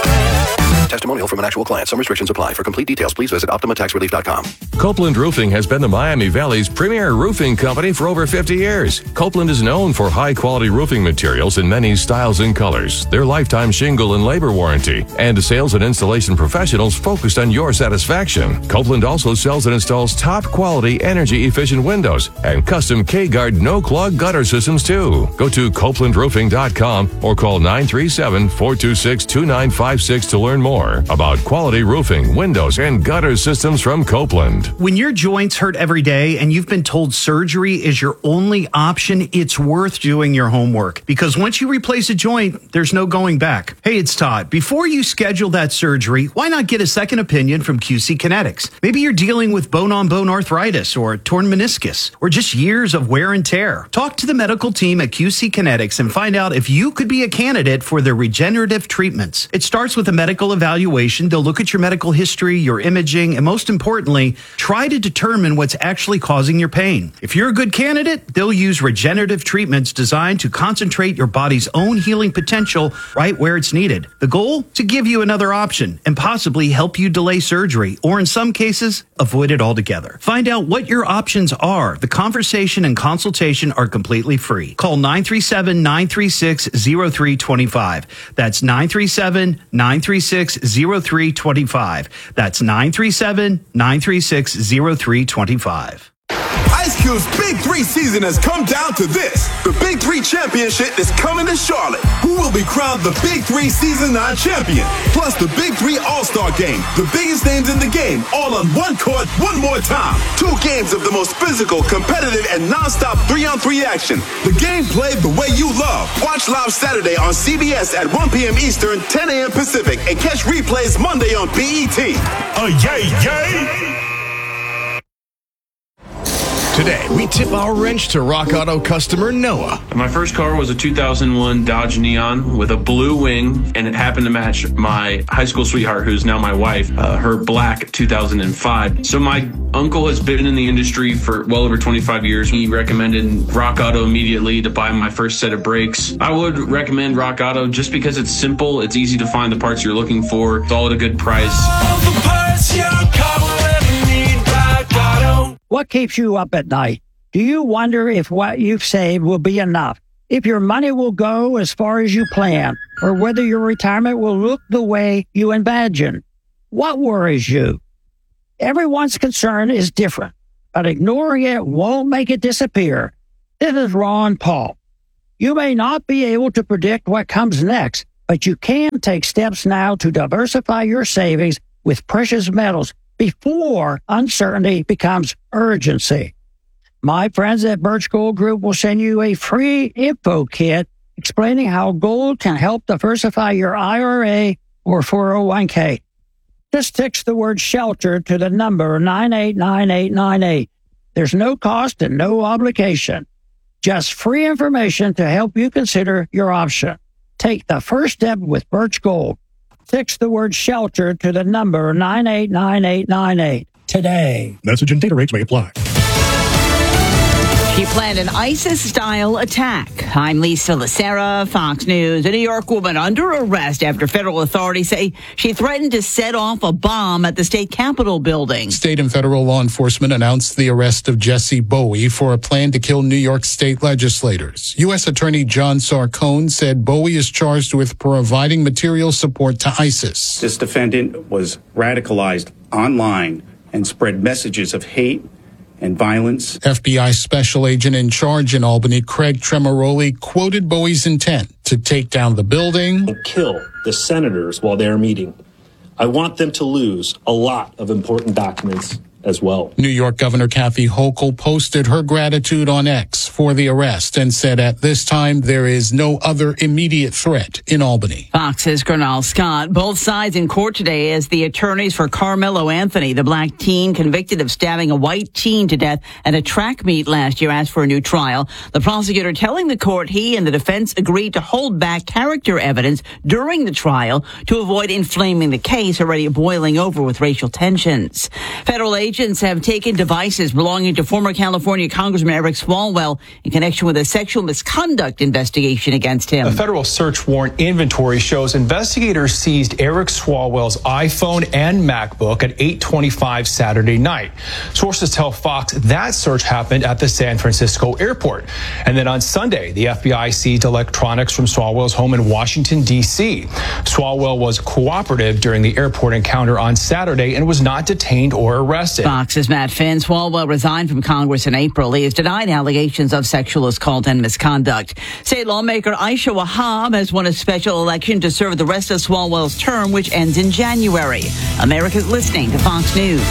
Testimonial from an actual client. Some restrictions apply. For complete details, please visit Optima Tax Relief dot com. Copeland Roofing has been the Miami Valley's premier roofing company for over fifty years. Copeland is known for high-quality roofing materials in many styles and colors, their lifetime shingle and labor warranty, and sales and installation professionals focused on your satisfaction. Copeland also sells and installs top-quality, energy-efficient windows and custom K-Guard no-clog gutter systems, too. Go to Copeland Roofing dot com or call nine three seven, four two six, two nine five six to learn more about quality roofing, windows, and gutter systems from Copeland. When your joints hurt every day and you've been told surgery is your only option, it's worth doing your homework, because once you replace a joint, there's no going back. Hey, it's Todd. Before you schedule that surgery, why not get a second opinion from Q C Kinetics? Maybe you're dealing with bone-on-bone arthritis or torn meniscus or just years of wear and tear. Talk to the medical team at Q C Kinetics and find out if you could be a candidate for their regenerative treatments. It starts with a medical evaluation. They'll look at your medical history, your imaging, and most importantly, try to determine what's actually causing your pain. If you're a good candidate, they'll use regenerative treatments designed to concentrate your body's own healing potential right where it's needed. The goal? To give you another option and possibly help you delay surgery, or in some cases, avoid it altogether. Find out what your options are. The conversation and consultation are completely free. Call nine three seven, nine three six, zero three two five. That's nine three seven, nine three six, zero three two five. That's nine three seven, nine three six, zero three two five. Ice Cube's Big Three season has come down to this. The Big Three Championship is coming to Charlotte. Who will be crowned the Big Three Season nine champion? Plus the Big Three All-Star Game. The biggest names in the game, all on one court, one more time. Two games of the most physical, competitive, and non-stop three-on-three action. The game played the way you love. Watch live Saturday on C B S at one p.m. Eastern, ten a.m. Pacific, and catch replays Monday on B E T. Oh, yay, yay! Today, we tip our wrench to Rock Auto customer Noah. My first car was a two thousand one Dodge Neon with a blue wing, and it happened to match my high school sweetheart, who's now my wife, uh, her black two thousand five. So my uncle has been in the industry for well over twenty-five years. He recommended Rock Auto immediately to buy my first set of brakes. I would recommend Rock Auto just because it's simple, it's easy to find the parts you're looking for, it's all at a good price. All the parts your car will ever need, Rock Auto. What keeps you up at night? Do you wonder if what you've saved will be enough? If your money will go as far as you plan? Or whether your retirement will look the way you imagine? What worries you? Everyone's concern is different, but ignoring it won't make it disappear. This is Ron Paul. You may not be able to predict what comes next, but you can take steps now to diversify your savings with precious metals before uncertainty becomes urgency. My friends at Birch Gold Group will send you a free info kit explaining how gold can help diversify your I R A or four oh one k. Just text the word shelter to the number nine eight nine eight nine eight. There's no cost and no obligation. Just free information to help you consider your option. Take the first step with Birch Gold. Text the word shelter to the number nine eight nine eight nine eight today. Message and data rates may apply. She planned an ISIS-style attack. I'm Lisa Lacera, Fox News. A New York woman under arrest after federal authorities say she threatened to set off a bomb at the state capitol building. State and federal law enforcement announced the arrest of Jesse Bowie for a plan to kill New York state legislators. U S Attorney John Sarcone said Bowie is charged with providing material support to ISIS. This defendant was radicalized online and spread messages of hate and violence. F B I special agent in charge in Albany, Craig Tremoroli, quoted Bowie's intent to take down the building and kill the senators while they're meeting. I want them to lose a lot of important documents as well. New York Governor Kathy Hochul posted her gratitude on X for the arrest and said at this time there is no other immediate threat in Albany. Fox's Gernal Scott. Both sides in court today as the attorneys for Carmelo Anthony, the black teen convicted of stabbing a white teen to death at a track meet last year, asked for a new trial. The prosecutor telling the court he and the defense agreed to hold back character evidence during the trial to avoid inflaming the case already boiling over with racial tensions. Federal agents Agents have taken devices belonging to former California Congressman Eric Swalwell in connection with a sexual misconduct investigation against him. A federal search warrant inventory shows investigators seized Eric Swalwell's iPhone and MacBook at eight twenty-five Saturday night. Sources tell Fox that search happened at the San Francisco airport. And then on Sunday, the F B I seized electronics from Swalwell's home in Washington, D C. Swalwell was cooperative during the airport encounter on Saturday and was not detained or arrested. Fox's Matt Finn. Swalwell resigned from Congress in April. He has denied allegations of sexual assault and misconduct. State lawmaker Aisha Wahab has won a special election to serve the rest of Swalwell's term, which ends in January. America's listening to Fox News.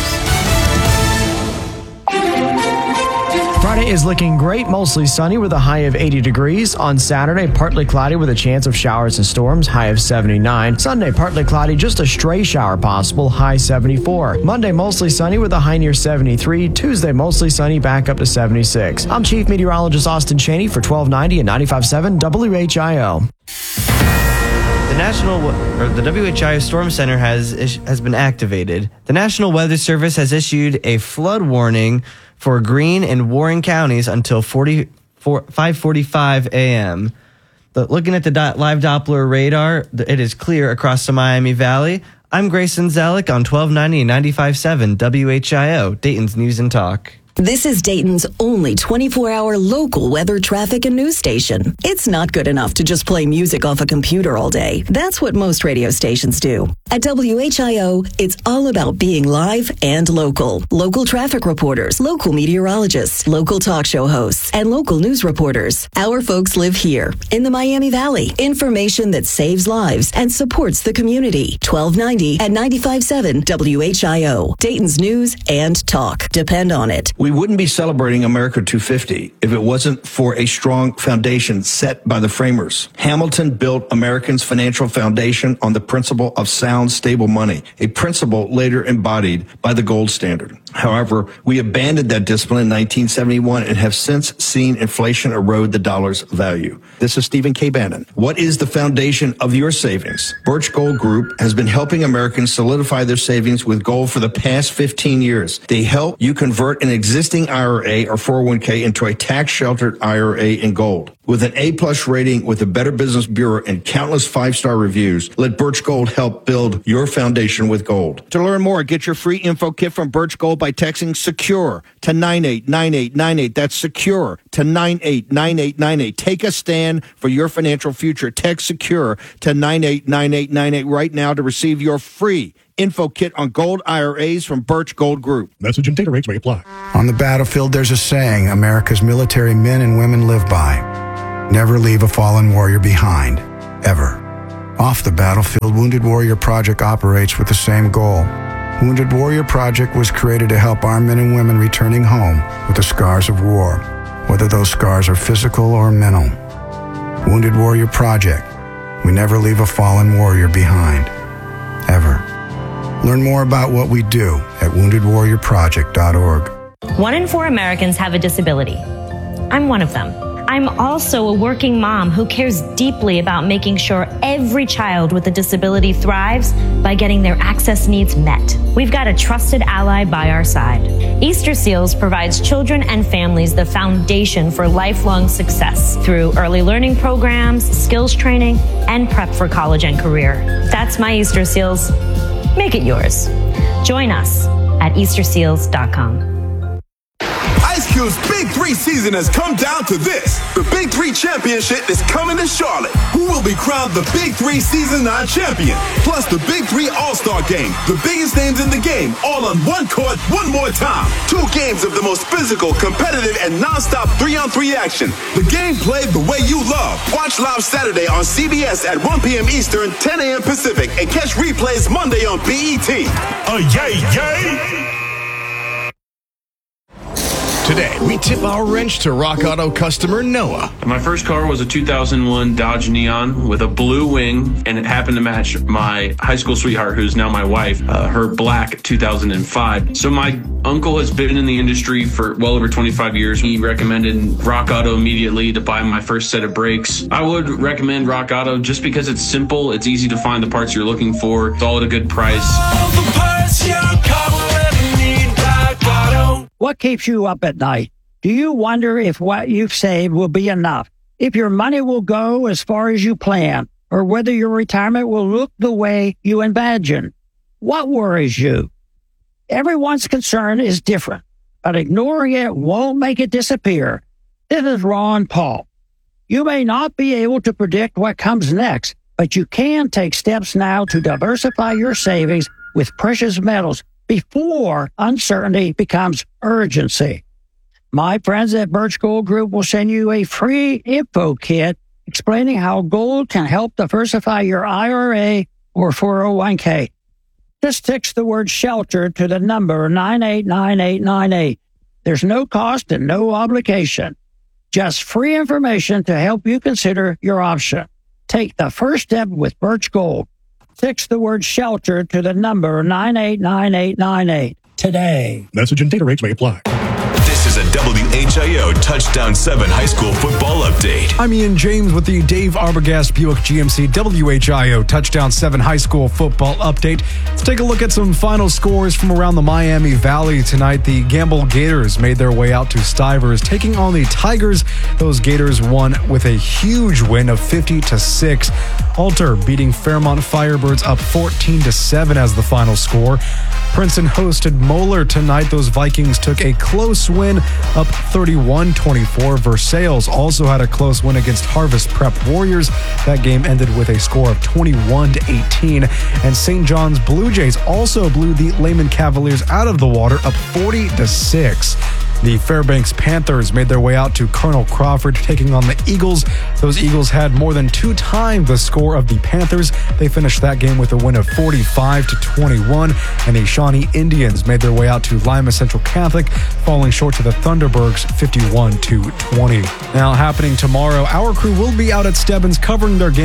Friday is looking great, mostly sunny with a high of eighty degrees. On Saturday, partly cloudy with a chance of showers and storms, high of seventy-nine. Sunday, partly cloudy, just a stray shower possible, high seventy-four. Monday, mostly sunny with a high near seventy-three. Tuesday, mostly sunny, back up to seventy-six. I'm Chief Meteorologist Austin Cheney for twelve ninety and ninety-five point seven W H I O. The National or the W H I O Storm Center has has been activated. The National Weather Service has issued a flood warning for Greene and Warren counties until five forty-five a.m. The, looking at the dot, live Doppler radar, it is clear across the Miami Valley. I'm Grayson Zelick on twelve ninety and ninety-five point seven W H I O, Dayton's News and Talk. This is Dayton's only twenty-four hour local weather, traffic, and news station. It's not good enough to just play music off a computer all day. That's what most radio stations do. At W H I O, it's all about being live and local. Local traffic reporters, local meteorologists, local talk show hosts, and local news reporters. Our folks live here in the Miami Valley. Information that saves lives and supports the community. twelve ninety and ninety-five point seven W H I O. Dayton's News and Talk. Depend on it. We wouldn't be celebrating America two fifty if it wasn't for a strong foundation set by the framers. Hamilton built Americans' financial foundation on the principle of sound sound, stable money, a principle later embodied by the gold standard. However, we abandoned that discipline in nineteen seventy-one and have since seen inflation erode the dollar's value. This is Stephen K. Bannon. What is the foundation of your savings? Birch Gold Group has been helping Americans solidify their savings with gold for the past fifteen years. They help you convert an existing I R A or four oh one k into a tax-sheltered I R A in gold. With an A-plus rating with the Better Business Bureau and countless five-star reviews, let Birch Gold help build your foundation with gold. To learn more, get your free info kit from Birch Gold by texting SECURE to nine eight nine eight nine eight. That's SECURE to nine eight nine eight nine eight. Take a stand for your financial future. Text SECURE to nine eight nine eight nine eight right now to receive your free info kit on gold I R As from Birch Gold Group. Message and data rates may apply. On the battlefield, there's a saying America's military men and women live by. Never leave a fallen warrior behind, ever. Off the battlefield, Wounded Warrior Project operates with the same goal. Wounded Warrior Project was created to help our men and women returning home with the scars of war, whether those scars are physical or mental. Wounded Warrior Project. We never leave a fallen warrior behind, ever. Learn more about what we do at wounded warrior project dot org. One in four Americans have a disability. I'm one of them. I'm also a working mom who cares deeply about making sure every child with a disability thrives by getting their access needs met. We've got a trusted ally by our side. Easter Seals provides children and families the foundation for lifelong success through early learning programs, skills training, and prep for college and career. That's my Easter Seals. Make it yours. Join us at easter seals dot com. Ice Cube's Big Three season has come down to this. The Big Three Championship is coming to Charlotte. Who will be crowned the Big Three Season nine champion? Plus the Big Three All-Star Game. The biggest names in the game, all on one court, one more time. Two games of the most physical, competitive, and non-stop three-on-three action. The game played the way you love. Watch live Saturday on C B S at one p.m. Eastern, ten a.m. Pacific, and catch replays Monday on B E T. A yay, yay! Today, we tip our wrench to Rock Auto customer Noah. My first car was a two thousand one Dodge Neon with a blue wing, and it happened to match my high school sweetheart, who's now my wife, uh, her black two thousand five. So my uncle has been in the industry for well over twenty-five years. He recommended Rock Auto immediately to buy my first set of brakes. I would recommend Rock Auto just because it's simple, it's easy to find the parts you're looking for, it's all at a good price. All the parts your car will ever need, Rock Auto. What keeps you up at night? Do you wonder if what you've saved will be enough? If your money will go as far as you plan? Or whether your retirement will look the way you imagine? What worries you? Everyone's concern is different, but ignoring it won't make it disappear. This is Ron Paul. You may not be able to predict what comes next, but you can take steps now to diversify your savings with precious metals before uncertainty becomes urgency. My friends at Birch Gold Group will send you a free info kit explaining how gold can help diversify your I R A or four oh one k. Just text the word SHELTER to the number nine eight nine eight nine eight. There's no cost and no obligation. Just free information to help you consider your option. Take the first step with Birch Gold. Text the word SHELTER to the number nine eight nine eight nine eight today. Message and data rates may apply. This is a W H I O Touchdown seven High School Football Update. I'm Ian James with the Dave Arbogast Buick G M C W H I O Touchdown seven High School Football Update. Let's take a look at some final scores from around the Miami Valley tonight. The Gamble Gators made their way out to Stivers, taking on the Tigers. Those Gators won with a huge win of fifty to six. Alter beating Fairmont Firebirds up fourteen to seven as the final score. Princeton hosted Moeller tonight. Those Vikings took a close win up thirty-one twenty-four. Versailles also had a close win against Harvest Prep Warriors. That game ended with a score of twenty-one to eighteen. And Saint John's Blue Jays also blew the Lehman Cavaliers out of the water up forty to six. The Fairbanks Panthers made their way out to Colonel Crawford, taking on the Eagles. Those Eagles had more than two times the score of the Panthers. They finished that game with a win of forty-five to twenty-one. And the Shawnee Indians made their way out to Lima Central Catholic, falling short to the Thunderbirds fifty-one to twenty. Now, happening tomorrow, our crew will be out at Stebbins covering their game against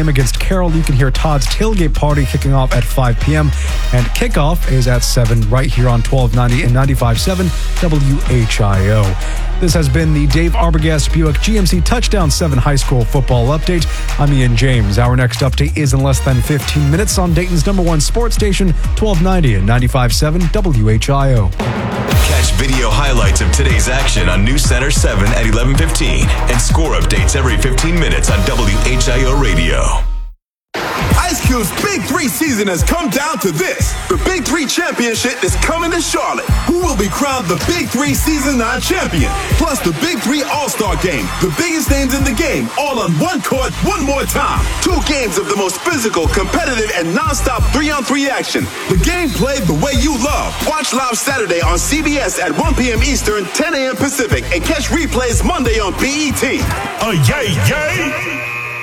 Carroll. You can hear Todd's Tailgate Party kicking off at five p.m. And kickoff is at seven right here on twelve ninety and ninety-five point seven W H I O. This has been the Dave Arbogast Buick G M C Touchdown seven High School Football Update. I'm Ian James. Our next update is in less than fifteen minutes on Dayton's number one sports station, twelve ninety and ninety-five point seven W H I O. Catch video highlights of today's action on News Center seven at eleven fifteen and score updates every fifteen minutes on W H I O Radio. Ice Cube's Big Three season has come down to this. The Big Three Championship is coming to Charlotte. Who will be crowned the Big Three Season nine champion? Plus the Big Three All-Star Game. The biggest names in the game, all on one court, one more time. Two games of the most physical, competitive, and non-stop three-on-three action. The game played the way you love. Watch live Saturday on C B S at one p.m. Eastern, ten a.m. Pacific, and catch replays Monday on B E T. A yay, yay!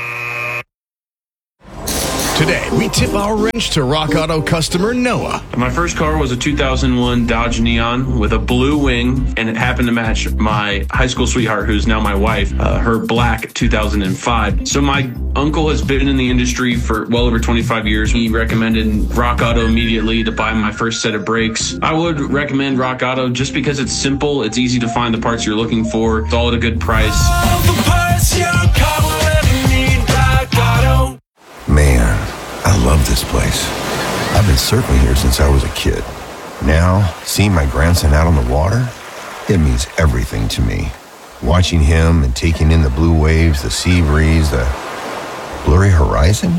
Today, we tip our wrench to Rock Auto customer Noah. My first car was a two thousand one Dodge Neon with a blue wing, and it happened to match my high school sweetheart, who's now my wife, uh, her black two thousand five. So my uncle has been in the industry for well over twenty-five years. He recommended Rock Auto immediately to buy my first set of brakes. I would recommend Rock Auto just because it's simple, it's easy to find the parts you're looking for, it's all at a good price. All the parts your car will ever need, Rock Auto. Man, I love this place. I've been surfing here since I was a kid. Now, seeing my grandson out on the water, it means everything to me. Watching him and taking in the blue waves, the sea breeze, the blurry horizon.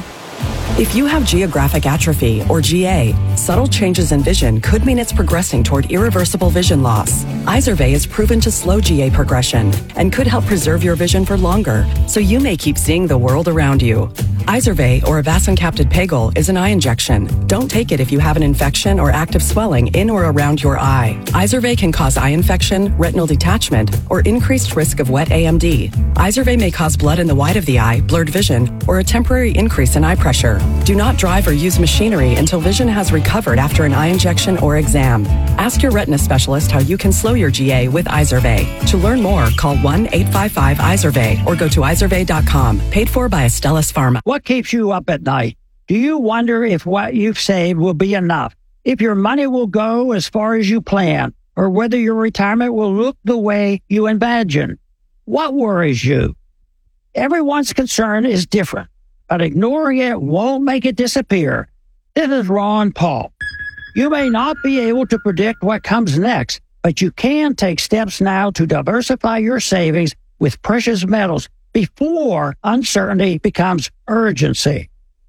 If you have geographic atrophy, or G A, subtle changes in vision could mean it's progressing toward irreversible vision loss. Izervay is proven to slow G A progression and could help preserve your vision for longer, so you may keep seeing the world around you. Izervay, or avacincaptad pegol, is an eye injection. Don't take it if you have an infection or active swelling in or around your eye. Izervay can cause eye infection, retinal detachment, or increased risk of wet A M D. Izervay may cause blood in the white of the eye, blurred vision, or a temporary increase in eye pressure. Do not drive or use machinery until vision has recovered after an eye injection or exam. Ask your retina specialist how you can slow your G A with Izervay. To learn more, call one eight five five Izervay or go to izervay dot com. Paid for by Astellas Pharma. What keeps you up at night? Do you wonder if what you've saved will be enough? If your money will go as far as you plan? Or whether your retirement will look the way you imagine? What worries you? Everyone's concern is different, but ignoring it won't make it disappear. This is Ron Paul. You may not be able to predict what comes next, but you can take steps now to diversify your savings with precious metals before uncertainty becomes urgency.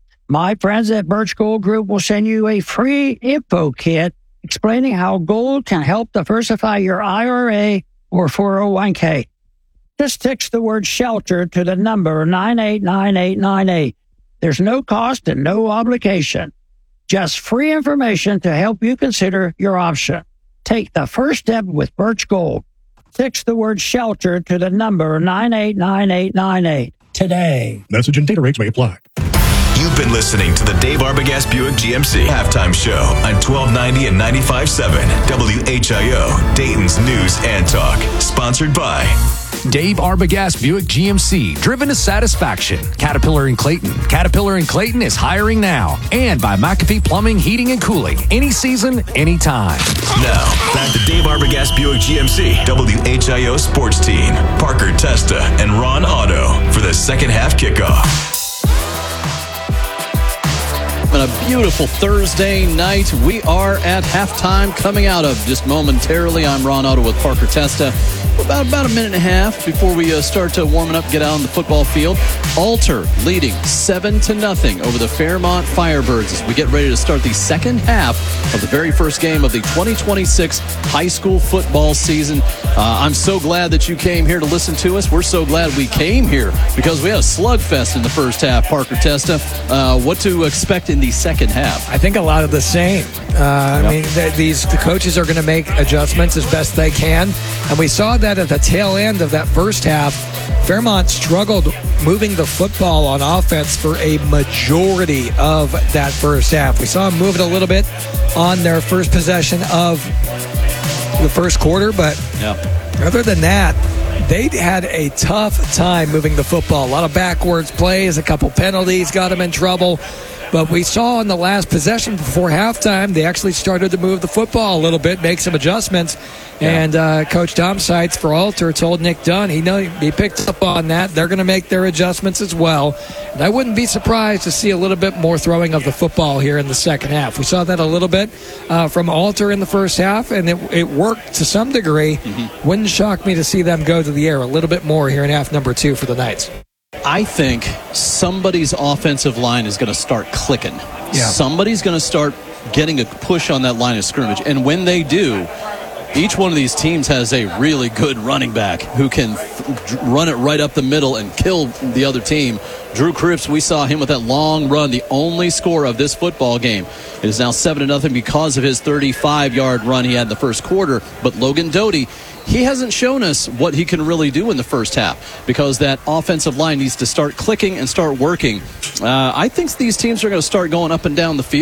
My friends at Birch Gold Group will send you a free info kit explaining how gold can help diversify your I R A or four oh one k. Just text the word shelter to the number nine eight nine eight nine eight. There's no cost and no obligation. Just free information to help you consider your option. Take the first step with Birch Gold. Text the word shelter to the number nine eight nine eight nine eight today. Message and data rates may apply. You've been listening to the Dave Arbogast Buick G M C Halftime Show on twelve ninety and ninety-five point seven W H I O, Dayton's News and Talk. Sponsored by Dave Arbogast Buick G M C, driven to satisfaction. Caterpillar in Clayton. Caterpillar in Clayton is hiring now. And by McAfee Plumbing, Heating, and Cooling. Any season, anytime. Now, back to Dave Arbogast Buick G M C, W H I O Sports Team, Parker Testa and Ron Otto for the second half kickoff. On a beautiful Thursday night, we are at halftime coming out of just momentarily. I'm Ron Otto with Parker Testa. About, about a minute and a half before we uh, start to warming up, get out on the football field. Alter leading seven to nothing over the Fairmont Firebirds as we get ready to start the second half of the very first game of the twenty twenty-six high school football season. Uh, I'm so glad that you came here to listen to us. We're so glad we came here because we had a slugfest in the first half. Parker Testa, uh, what to expect in the second half? I think a lot of the same. Uh, I Yep. mean, th- these the coaches are going to make adjustments as best they can, and we saw that at the tail end of that first half. Fairmont struggled moving the football on offense for a majority of that first half. We saw them move it a little bit on their first possession of the first quarter, but Yep. other than that, they had a tough time moving the football. A lot of backwards plays, a couple penalties got them in trouble. But we saw in the last possession before halftime, they actually started to move the football a little bit, make some adjustments. Yeah. And uh, Coach Tom Seitz for Alter told Nick Dunn, he know he picked up on that. They're going to make their adjustments as well. And I wouldn't be surprised to see a little bit more throwing of the football here in the second half. We saw that a little bit uh, from Alter in the first half, and it, it worked to some degree. Mm-hmm. Wouldn't shock me to see them go to the air a little bit more here in half number two for the Knights. I think somebody's offensive line is going to start clicking. Yeah. Somebody's going to start getting a push on that line of scrimmage. And when they do, each one of these teams has a really good running back who can f- run it right up the middle and kill the other team. Drew Cripps, we saw him with that long run, the only score of this football game. It is now seven to nothing because of his thirty-five-yard run he had in the first quarter. But Logan Doty, he hasn't shown us what he can really do in the first half because that offensive line needs to start clicking and start working. Uh, I think these teams are going to start going up and down the field.